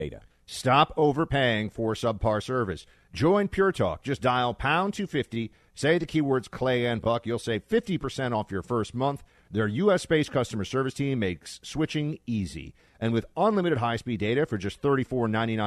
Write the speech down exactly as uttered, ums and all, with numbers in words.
data. Stop overpaying for subpar service. Join Pure Talk. Just dial pound two fifty, say the keywords Clay and Buck. You'll save fifty percent off your first month. Their U S-based customer service team makes switching easy. And with unlimited high-speed data for just thirty-four ninety-nine